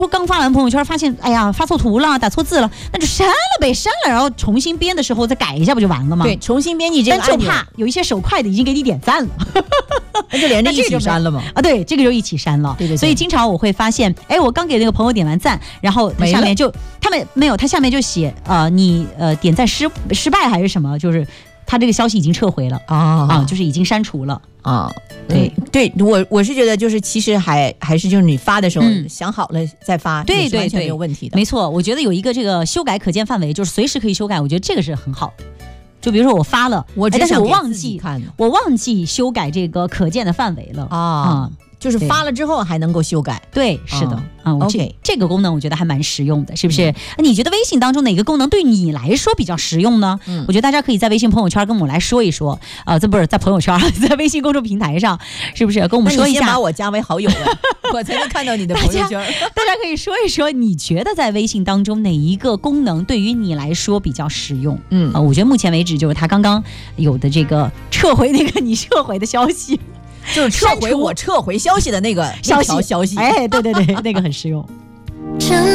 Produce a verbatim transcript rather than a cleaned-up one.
我刚发完朋友圈，发现哎呀发错图了，打错字了，那就删了呗，删了，然后重新编的时候再改一下不就完了吗？ 对，重新编辑这个按钮。 但就怕有一些手快的已经给你点赞了， 那就连着一起删了嘛。 啊，对，这个就一起删了。 对对对。 所以经常我会发现，哎，我刚给那个朋友点完赞，然后他下面就他们没有，他下面就写呃你呃点赞失失败还是什么，就是他这个消息已经撤回了啊啊，就是已经删除了啊。对、嗯、 对，我我是觉得就是其实还还是就是你发的时候、嗯、想好了再发， 对对对， 完全没有问题的。 没错，我觉得有一个这个修改可见范围，就是随时可以修改，我觉得这个是很好。就比如说我发了， 我只但是我忘记看， 我忘记修改这个可见的范围了啊。 嗯就是发了之后还能够修改， 对，是的，啊、嗯、 ，OK， 这个功能我觉得还蛮实用的，是不是？嗯、你觉得微信当中哪个功能对你来说比较实用呢？嗯，我觉得大家可以在微信朋友圈跟我们来说一说，啊、呃，这不是在朋友圈，在微信公众平台上，是不是跟我们说一下？ 那你先把我加为好友了，我才能看到你的朋友圈。大家, 大家可以说一说，你觉得在微信当中哪一个功能对于你来说比较实用？嗯，啊、呃，我觉得目前为止就是他刚刚有的这个撤回那个你撤回的消息。 就是撤回我撤回消息的那个消息，消息， 哎，对对对，那个很实用。